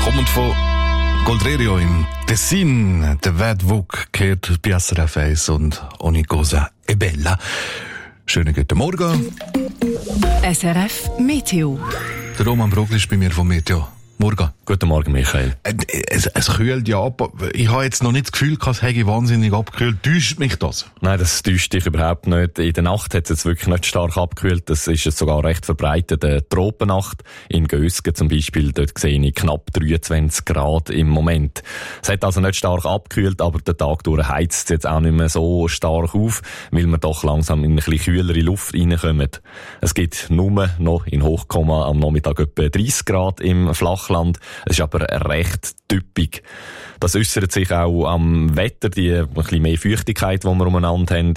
Kommend von Goldrerio in Tessin, der Wedwuk kehrt bei SRF 1 und ogni cosa è bella. Schönen guten Morgen. SRF Meteo. Der Roman Brogli ist bei mir vom Meteo. Morgen. Guten Morgen, Michael. Es kühlt ja ab. Ich habe jetzt noch nicht das Gefühl, es hätte wahnsinnig abgekühlt. Täuscht mich das? Nein, das täuscht dich überhaupt nicht. In der Nacht hat es jetzt wirklich nicht stark abgekühlt. Das ist jetzt sogar recht verbreitet. Eine Tropennacht in Gösgen zum Beispiel. Dort sehe ich knapp 23 Grad im Moment. Es hat also nicht stark abgekühlt, aber der Tag durch heizt es jetzt auch nicht mehr so stark auf, weil wir doch langsam in eine etwas kühlere Luft reinkommen. Es gibt nur noch in Hochkomma am Nachmittag etwa 30 Grad im Flachland. Es ist aber recht typisch. Das äußert sich auch am Wetter, die ein bisschen mehr Feuchtigkeit, die wir umeinander haben.